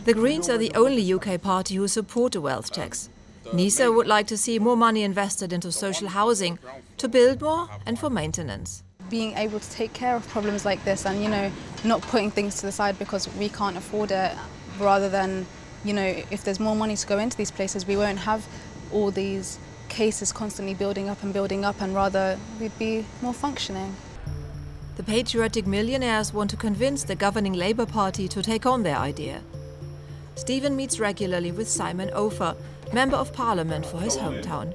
The Greens are the only UK party who support a wealth tax. NISA would like to see more money invested into social housing, to build more and for maintenance. Being able to take care of problems like this and, not putting things to the side because we can't afford it, rather than, if there's more money to go into these places, we won't have all these cases constantly building up, and rather we'd be more functioning. The patriotic millionaires want to convince the governing Labour Party to take on their idea. Stephen meets regularly with Simon Ofer, Member of Parliament for his hometown.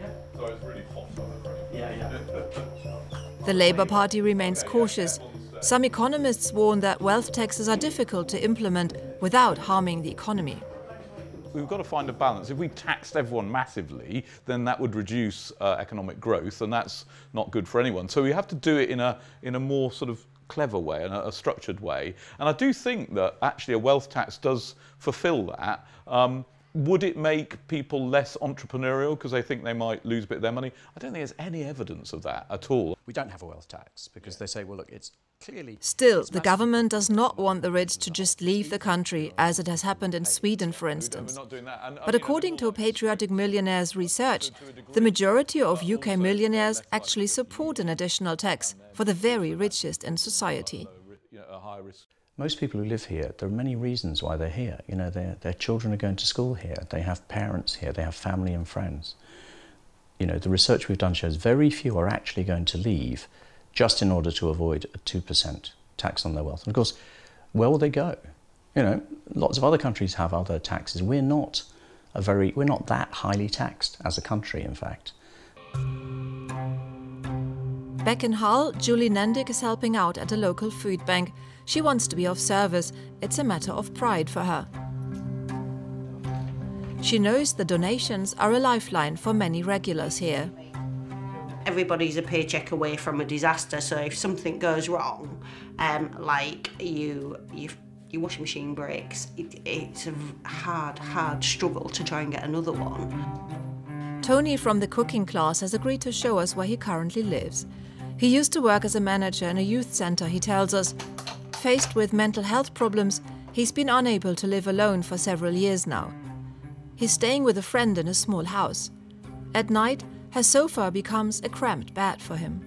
The Labour Party remains cautious. Some economists warn that wealth taxes are difficult to implement without harming the economy. We've got to find a balance. If we taxed everyone massively, then that would reduce economic growth, and that's not good for anyone. So we have to do it in a more sort of clever way, and a structured way. And I do think that actually a wealth tax does fulfil that. Would it make people less entrepreneurial because they think they might lose a bit of their money? I don't think there's any evidence of that at all. We don't have a wealth tax because they say, well, look, it's clearly... Still, the government does not want the rich to just leave the country, as it has happened in Sweden, for instance. But according to Patriotic Millionaires research, the majority of UK millionaires actually support an additional tax for the very richest in society. Most people who live here, there are many reasons why they're here. Their children are going to school here, they have parents here, they have family and friends. The research we've done shows very few are actually going to leave just in order to avoid a 2% tax on their wealth. And of course, where will they go? Lots of other countries have other taxes. We're not that highly taxed as a country, in fact. Back in Hull, Julie Nendick is helping out at a local food bank. She wants to be of service. It's a matter of pride for her. She knows the donations are a lifeline for many regulars here. Everybody's a paycheck away from a disaster, so if something goes wrong, like your washing machine breaks, it's a hard struggle to try and get another one. Tony from the cooking class has agreed to show us where he currently lives. He used to work as a manager in a youth centre, he tells us. Faced with mental health problems, he's been unable to live alone for several years now. He's staying with a friend in a small house. At night, her sofa becomes a cramped bed for him.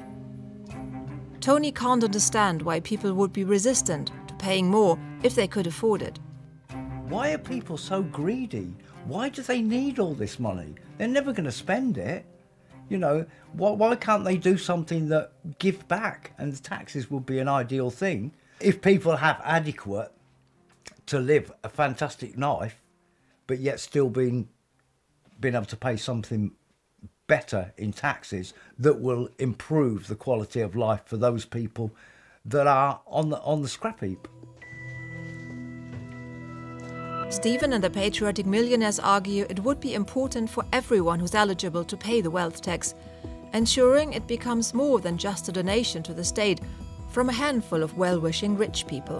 Tony can't understand why people would be resistant to paying more if they could afford it. Why are people so greedy? Why do they need all this money? They're never going to spend it. Why can't they do something that give back? And the taxes would be an ideal thing. If people have adequate to live a fantastic life, but yet still being able to pay something better in taxes that will improve the quality of life for those people that are on the scrap heap. Stephen and the Patriotic Millionaires argue it would be important for everyone who's eligible to pay the wealth tax, ensuring it becomes more than just a donation to the state from a handful of well-wishing rich people.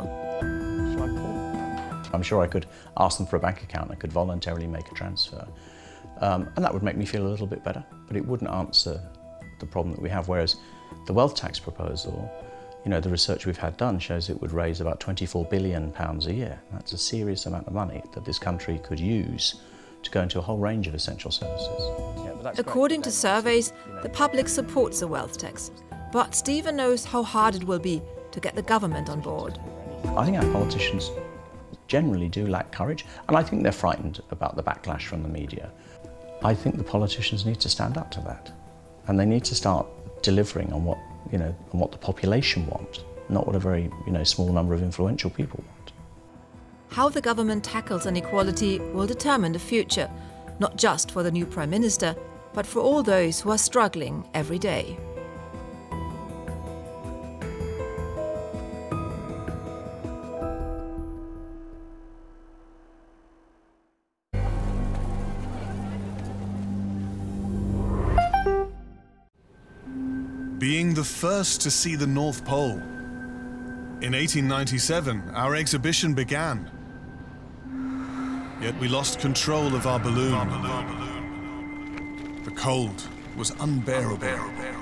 I'm sure I could ask them for a bank account, I could voluntarily make a transfer. And that would make me feel a little bit better, but it wouldn't answer the problem that we have. Whereas the wealth tax proposal, the research we've had done shows it would raise about £24 billion a year. That's a serious amount of money that this country could use to go into a whole range of essential services. According to surveys, the public supports the wealth tax. But Stephen knows how hard it will be to get the government on board. I think our politicians generally do lack courage, and I think they're frightened about the backlash from the media. I think the politicians need to stand up to that, and they need to start delivering on what the population want, not what a very small number of influential people want. How the government tackles inequality will determine the future, not just for the new Prime Minister, but for all those who are struggling every day. Being the first to see the North Pole. In 1897, our exhibition began. Yet we lost control of our balloon. The cold was unbearable.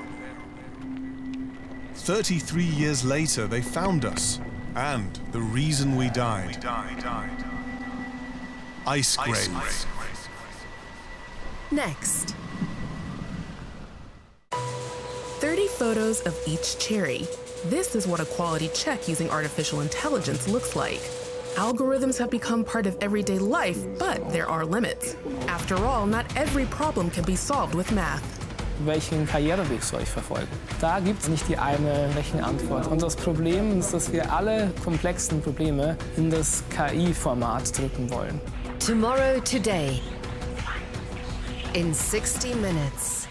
33 years later, they found us, and the reason we died. Ice Grave. Next. 30 photos of each cherry. This is what a quality check using artificial intelligence looks like. Algorithms have become part of everyday life, but there are limits. After all, not every problem can be solved with math. Welchen Karriereweg soll ich verfolgen? Da gibt es nicht die eine Rechenantwort. Und das Problem ist, dass wir alle komplexen Probleme in das KI-Format drücken wollen. Tomorrow Today. In 60 minutes.